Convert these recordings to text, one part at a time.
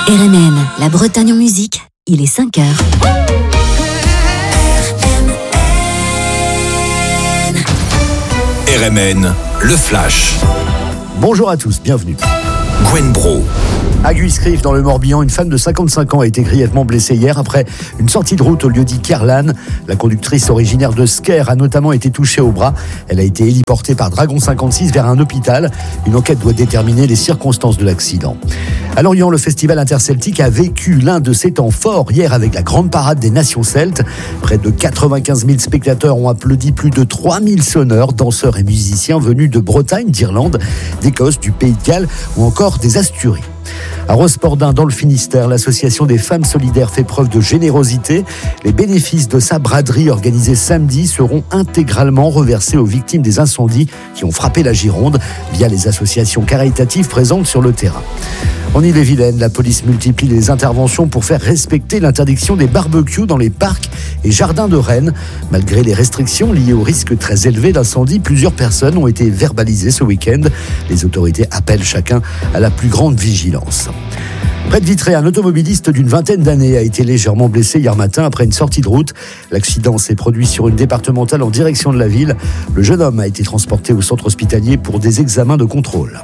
RMN, la Bretagne en musique, il est 5h. RMN, le Flash. Bonjour à tous, bienvenue. Gwen Bro. À Guiscrive, dans le Morbihan, une femme de 55 ans a été grièvement blessée hier après une sortie de route au lieu-dit Kerlan. La conductrice originaire de Sker a notamment été touchée au bras. Elle a été héliportée par Dragon 56 vers un hôpital. Une enquête doit déterminer les circonstances de l'accident. À Lorient, le festival interceltique a vécu l'un de ses temps forts hier avec la grande parade des nations celtes. Près de 95 000 spectateurs ont applaudi plus de 3 000 sonneurs, danseurs et musiciens venus de Bretagne, d'Irlande, d'Écosse, du Pays de Galles ou encore des Asturies. À Rospordin, dans le Finistère, l'association des femmes solidaires fait preuve de générosité. Les bénéfices de sa braderie organisée samedi seront intégralement reversés aux victimes des incendies qui ont frappé la Gironde via les associations caritatives présentes sur le terrain. En Ille-et-Vilaine, la police multiplie les interventions pour faire respecter l'interdiction des barbecues dans les parcs et jardins de Rennes. Malgré les restrictions liées au risque très élevé d'incendie, plusieurs personnes ont été verbalisées ce week-end. Les autorités appellent chacun à la plus grande vigilance. Près de Vitré, un automobiliste d'une vingtaine d'années a été légèrement blessé hier matin après une sortie de route. L'accident s'est produit sur une départementale en direction de la ville. Le jeune homme a été transporté au centre hospitalier pour des examens de contrôle.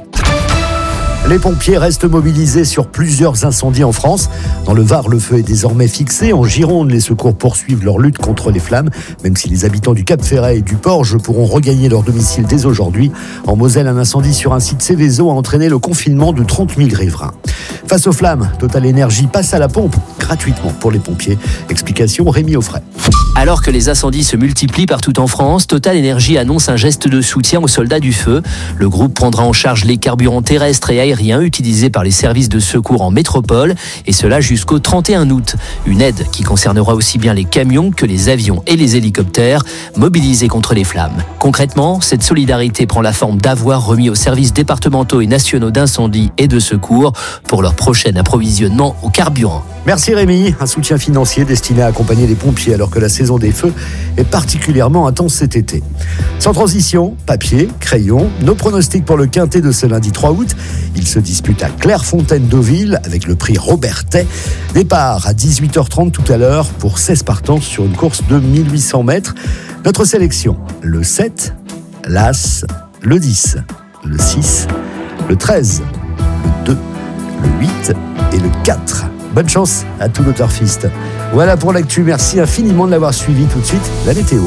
Les pompiers restent mobilisés sur plusieurs incendies en France. Dans le Var, le feu est désormais fixé. En Gironde, les secours poursuivent leur lutte contre les flammes, même si les habitants du Cap-Ferret et du Porge pourront regagner leur domicile dès aujourd'hui. En Moselle, un incendie sur un site Céveso a entraîné le confinement de 30 000 riverains. Face aux flammes, Total Energy passe à la pompe gratuitement pour les pompiers. Explication Rémi Offray. Alors que les incendies se multiplient partout en France, Total Energy annonce un geste de soutien aux soldats du feu. Le groupe prendra en charge les carburants terrestres et aériens utilisés par les services de secours en métropole, et cela jusqu'au 31 août. Une aide qui concernera aussi bien les camions que les avions et les hélicoptères mobilisés contre les flammes. Concrètement, cette solidarité prend la forme d'avoirs remis aux services départementaux et nationaux d'incendie et de secours pour leur prochain approvisionnement au carburant. Merci Rémi, un soutien financier destiné à accompagner les pompiers alors que la saison des feux est particulièrement intense cet été. Sans transition, papier, crayon, nos pronostics pour le quintet de ce lundi 3 août. Il se dispute à Clairefontaine-Deauville avec le prix Robertet. Départ à 18h30 tout à l'heure pour 16 partants sur une course de 1800 mètres. Notre sélection, le 7, l'As, le 10, le 6, le 13, le 2, le 8 et le 4. Bonne chance à tous nos turfistes. Voilà pour l'actu, merci infiniment de l'avoir suivi. Tout de suite, la météo.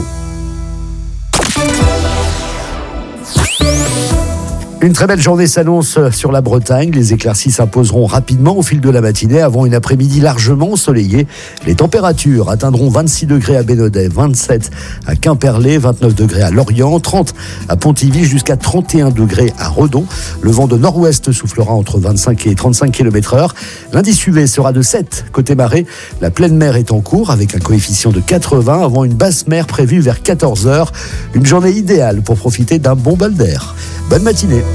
Une très belle journée s'annonce sur la Bretagne. Les éclaircies s'imposeront rapidement au fil de la matinée avant une après-midi largement ensoleillée. Les températures atteindront 26 degrés à Bénodet, 27 à Quimperlé, 29 degrés à Lorient, 30 à Pontivy, jusqu'à 31 degrés à Redon. Le vent de nord-ouest soufflera entre 25 et 35 km/h. L'indice UV sera de 7 côté marée. La pleine mer est en cours avec un coefficient de 80 avant une basse mer prévue vers 14h. Une journée idéale pour profiter d'un bon bol d'air. Bonne matinée.